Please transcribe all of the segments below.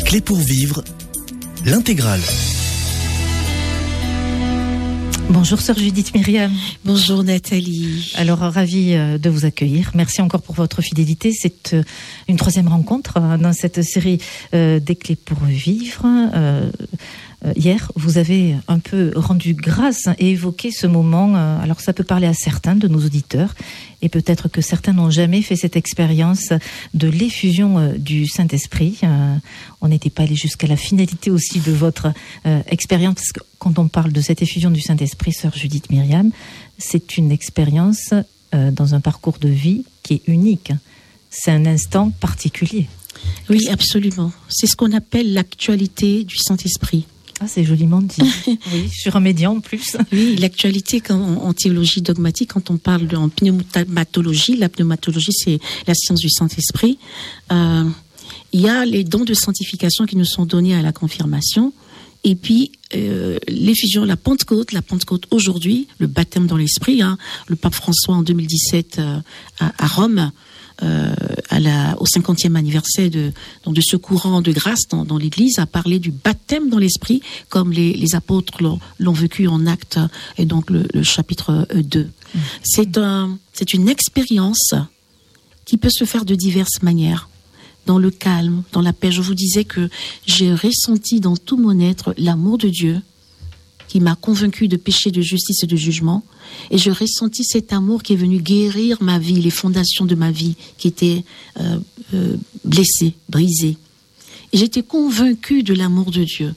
clés pour vivre, l'intégrale. Bonjour sœur Judith Myriam. Bonjour Nathalie. Alors ravie de vous accueillir. Merci encore pour votre fidélité. C'est une troisième rencontre dans cette série des clés pour vivre. Hier, vous avez un peu rendu grâce et évoqué ce moment. Alors ça peut parler à certains de nos auditeurs et peut-être que certains n'ont jamais fait cette expérience de l'effusion du Saint-Esprit. On n'était pas allé jusqu'à la finalité aussi de votre expérience, parce que quand on parle de cette effusion du Saint-Esprit, sœur Judith Myriam, c'est une expérience dans un parcours de vie qui est unique. C'est un instant particulier. Oui, absolument. C'est ce qu'on appelle l'actualité du Saint-Esprit. Ah, c'est joliment dit. Oui, je suis remédiant en plus. Oui, l'actualité en théologie dogmatique, quand on parle en pneumatologie, la pneumatologie, c'est la science du Saint-Esprit. Il y a les dons de sanctification qui nous sont donnés à la confirmation. Et puis, l'effusion, la Pentecôte aujourd'hui, le baptême dans l'Esprit, le pape François en 2017 à Rome, au 50e anniversaire de ce courant de grâce dans l'Église, a parlé du baptême dans l'Esprit, comme les apôtres l'ont vécu en Actes, et donc le chapitre 2. C'est une expérience qui peut se faire de diverses manières. Dans le calme, dans la paix. Je vous disais que j'ai ressenti dans tout mon être l'amour de Dieu qui m'a convaincu de péché, de justice et de jugement. Et j'ai ressenti cet amour qui est venu guérir ma vie, les fondations de ma vie qui étaient blessées, brisées. Et j'étais convaincue de l'amour de Dieu.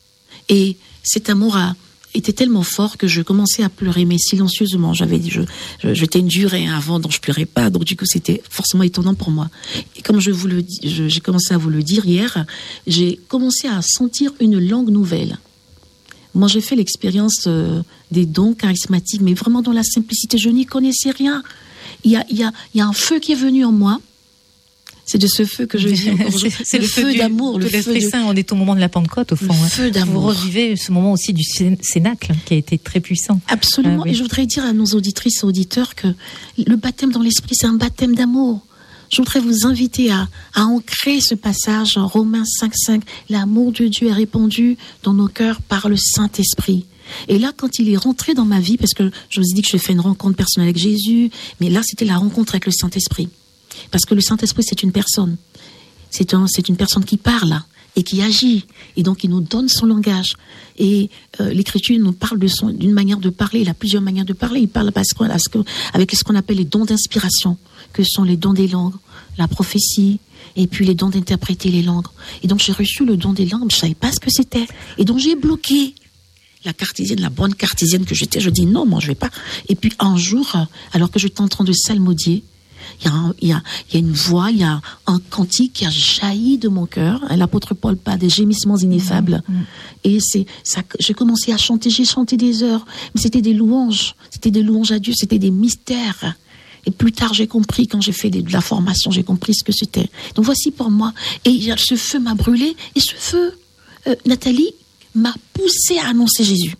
Et cet amour était tellement fort que je commençais à pleurer, mais silencieusement. J'étais une durée avant, donc je pleurais pas. Donc du coup, c'était forcément étonnant pour moi. Et comme j'ai commencé à vous le dire hier, j'ai commencé à sentir une langue nouvelle. Moi, j'ai fait l'expérience des dons charismatiques, mais vraiment dans la simplicité. Je n'y connaissais rien. Il y a un feu qui est venu en moi. C'est de ce feu que je vis encore. C'est le feu d'amour, le feu Saint. On est au moment de la Pentecôte, au fond. Le feu d'amour. Vous revivez ce moment aussi du Cénacle, qui a été très puissant. Absolument. Oui. Et je voudrais dire à nos auditrices et auditeurs que le baptême dans l'Esprit, c'est un baptême d'amour. Je voudrais vous inviter à ancrer ce passage en Romains 5,5. L'amour de Dieu est répandu dans nos cœurs par le Saint-Esprit. Et là, quand il est rentré dans ma vie, parce que je vous ai dit que j'ai fait une rencontre personnelle avec Jésus, mais là, c'était la rencontre avec le Saint-Esprit. Parce que le Saint-Esprit, c'est une personne. C'est une personne qui parle et qui agit. Et donc, il nous donne son langage. Et l'Écriture nous parle d'une manière de parler. Il a plusieurs manières de parler. Il parle avec ce qu'on appelle les dons d'inspiration, que sont les dons des langues, la prophétie, et puis les dons d'interpréter les langues. Et donc, j'ai reçu le don des langues. Je ne savais pas ce que c'était. Et donc, j'ai bloqué la cartésienne, la bonne cartésienne que j'étais. Je dis non, moi, je ne vais pas. Et puis, un jour, alors que j'étais en train de psalmodier, il y a une voix, il y a un cantique qui a jailli de mon cœur. L'apôtre Paul parle des gémissements ineffables. Et c'est ça, j'ai commencé à chanter, j'ai chanté des heures. Mais c'était des louanges à Dieu, c'était des mystères. Et plus tard, j'ai compris, quand j'ai fait de la formation, j'ai compris ce que c'était. Donc voici pour moi. Et ce feu m'a brûlé. Et ce feu, Nathalie, m'a poussé à annoncer Jésus.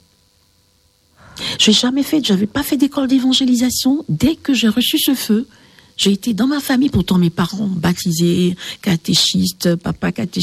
J'avais pas fait d'école d'évangélisation. Dès que j'ai reçu ce feu, j'ai été dans ma famille, pourtant mes parents baptisés, catéchistes, papa catéchiste.